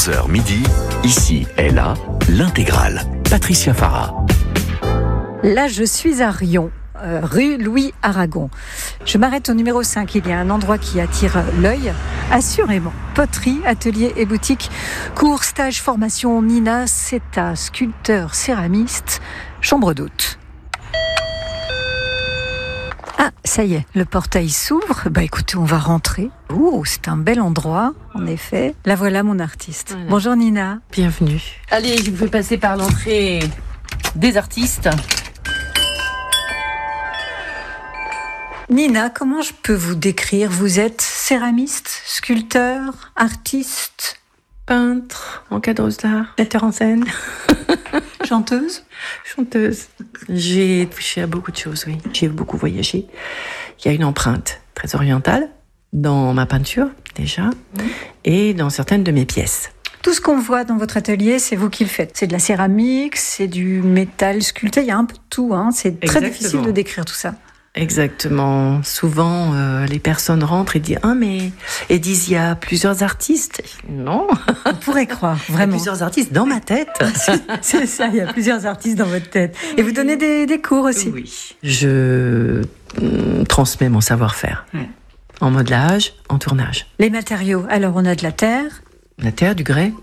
11h midi, ici et là, l'intégrale. Patricia Farah. Là, je suis à Riom, rue Louis Aragon. Je m'arrête au numéro 5. Il y a un endroit qui attire l'œil. Assurément. Poterie, atelier et boutique. Cours, stage, formation. Nina Seta, sculpteur, céramiste, chambre d'hôte. Ah, ça y est, le portail s'ouvre. Écoutez, on va rentrer. Oh, c'est un bel endroit, en effet. La voilà, mon artiste. Voilà. Bonjour Nina. Bienvenue. Allez, je vous fais passer par l'entrée des artistes. Nina, comment je peux vous décrire ? Vous êtes céramiste, sculpteur, artiste, Peintre, encadreuse d'art, metteur en scène. chanteuse ? Chanteuse. J'ai touché à beaucoup de choses, oui. J'ai beaucoup voyagé. Il y a une empreinte très orientale dans ma peinture, déjà, et dans certaines de mes pièces. Tout ce qu'on voit dans votre atelier, c'est vous qui le faites. C'est de la céramique, c'est du métal sculpté, il y a un peu de tout. C'est très difficile de décrire tout ça. Exactement. Souvent, les personnes rentrent et disent il y a plusieurs artistes. Non. On pourrait croire, vraiment. Il y a plusieurs artistes dans ma tête. C'est ça, il y a plusieurs artistes dans votre tête. Et vous donnez des cours aussi. Oui. Je transmets mon savoir-faire. En modelage, en tournage. Les matériaux. Alors, on a de la terre. La terre, du grès.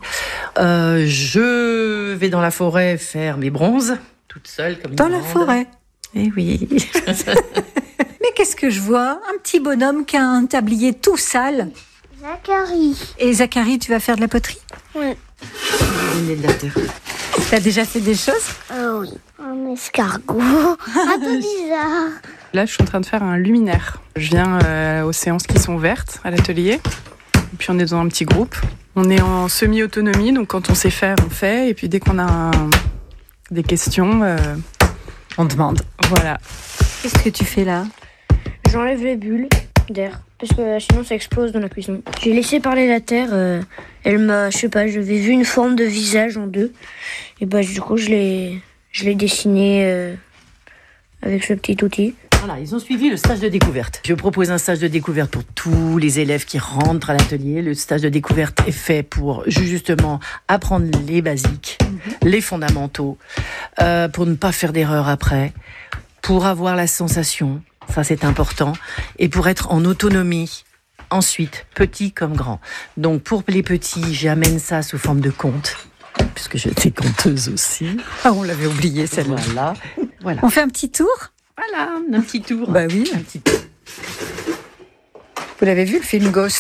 Je vais dans la forêt faire mes bronzes, toute seule comme une grande. Dans la forêt. Eh oui. Mais qu'est-ce que je vois ? Un petit bonhomme qui a un tablier tout sale. Zacharie. Et Zacharie, tu vas faire de la poterie ? Oui. Donner de la terre. T'as déjà fait des choses ? Oui. Un escargot. Un peu bizarre. Là, je suis en train de faire un luminaire. Je viens aux séances qui sont ouvertes à l'atelier. Et puis, on est dans un petit groupe. On est en semi-autonomie, donc quand on sait faire, on fait. Et puis, dès qu'on a des questions, on demande. Voilà. Qu'est-ce que tu fais là ? J'enlève les bulles d'air, parce que sinon ça explose dans la cuisson. J'ai laissé parler la terre, elle m'a, j'avais vu une forme de visage en deux. Et du coup, je l'ai dessiné avec ce petit outil. Voilà, ils ont suivi le stage de découverte. Je propose un stage de découverte pour tous les élèves qui rentrent à l'atelier. Le stage de découverte est fait pour justement apprendre les basiques, les fondamentaux, pour ne pas faire d'erreur après, pour avoir la sensation, ça c'est important, et pour être en autonomie. Ensuite, petit comme grand. Donc pour les petits, j'amène ça sous forme de conte, puisque j'étais conteuse aussi. Ah, on l'avait oublié celle-là. Voilà. On fait un petit tour ? Voilà, un petit tour. Oui. Un petit tour. Vous l'avez vu, le film Ghost ?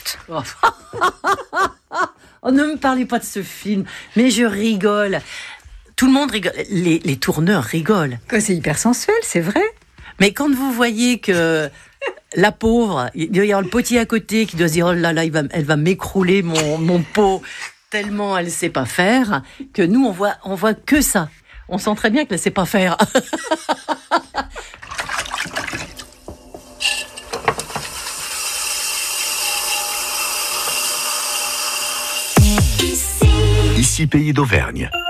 Oh, ne me parlez pas de ce film, mais je rigole. Tout le monde rigole. Les tourneurs rigolent. C'est hyper sensuel, c'est vrai. Mais quand vous voyez que la pauvre, il doit y avoir le potier à côté qui doit se dire oh là là, elle va m'écrouler mon pot tellement elle sait pas faire, que nous on voit que ça. On sent très bien qu'elle sait pas faire. Ici Pays d'Auvergne.